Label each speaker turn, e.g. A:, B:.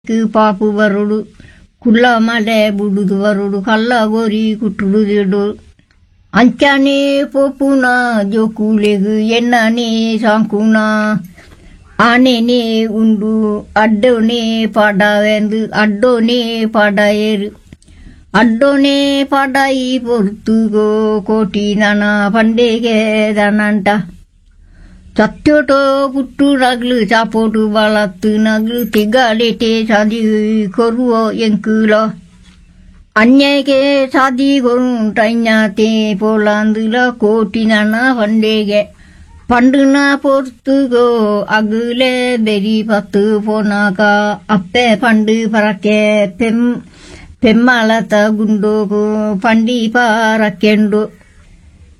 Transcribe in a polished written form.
A: ಪಾಪು ಬರುಡು ಕುಲ್ಲ ಮಲೆ ಬುಡುದು ಬರುಡು ಕಲ್ಲ ಗೋರಿ ಕುಟ್ಟುಡು ಅಂಚಾನೆ ಪೋಪುನ ಜೋಕುಲೆಗು ಎಣ್ಣನೆ ಸಾಂಕುನ ಆನೆನೆ ಉಂಡು ಅಡ್ಡೋನೆ ಪಾಡವೆಂದು ಅಡ್ಡೋನೆ ಪಾಡಯರು ಅಡ್ಡೋನೆ ಪಾಡಾಯಿ ಪೊರ್ತುಗೋ ಕೋಟಿ ನನ ಪಂಡೆಗೆ ದನಂಟ ಚತ್ತೋಟೋ ಪುಟ್ಟು ನಗ್ಲು ಚಾಪೋಟು ಬಾಳತ್ತು ನಗ್ಲು ತೆಗಾಲೆಟೆ ಸಾದಿ ಕೊರುವ ಎಂಕುಲ ಅನ್ಯಗೆ ಸಾದಿ ಕೊರುಂಟೈನ್ಯಾತೆ ಪೋಲಾಂದುಲ ಕೋಟಿ ನನ ಪಂಡೆಗೆ ಪಂಡುನ ಪೊರ್ತುಗೋ ಅಗುಲೆ ಬೆರಿ ಪತ್ತು ಪೋನಾಕ ಅಪ್ಪೆ ಪಂಡು ಪರಕೆ ಪೆಮ್ಮಳತ ಗುಂಡೋಗು ಪಂಡಿ ಪಾರಕೆಂಡು